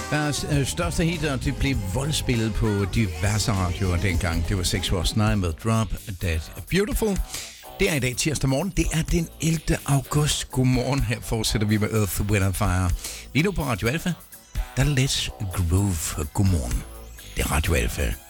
Deres største hit, og det blev voldspillet på diverse radioer dengang. Det var 6 Was 9 med Drop Dead Beautiful. Det er i dag tirsdag morgen. Det er den 11. august. Godmorgen. Her fortsætter vi med Earth, Wind & Fire. Lige nu på Radio Alpha, der er Let's Groove. Godmorgen. Det er Radio Alpha.